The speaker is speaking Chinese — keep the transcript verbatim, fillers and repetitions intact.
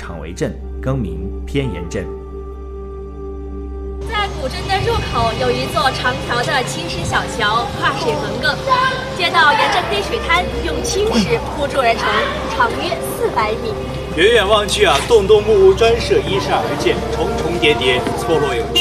场为镇，更名偏盐镇。 在古镇的入口有一座长条的青石小桥，跨水横亘，街道沿着黑水滩用青石铺筑而成，长约四百米。 远远望去啊，栋栋木屋专设依山而建，重重叠叠，错落有致。